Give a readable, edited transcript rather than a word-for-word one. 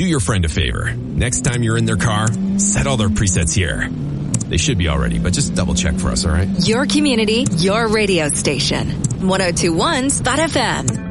do your friend a favor. Next time you're in their car, set all their presets here. They should be already, but just double check for us, all right? Your community, your radio station. 102.1 Spot FM.